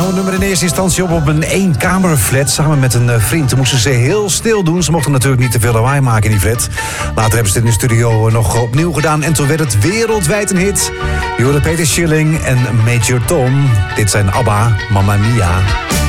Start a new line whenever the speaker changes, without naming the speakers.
het nummer in eerste instantie op een eenkamerflat samen met een vriend. Toen moesten ze heel stil doen. Ze mochten natuurlijk niet te veel lawaai maken in die flat. Later hebben ze het in de studio nog opnieuw gedaan en toen werd het wereldwijd een hit. Je hoorde Peter Schilling en Major Tom. Dit zijn ABBA, Mamma Mia.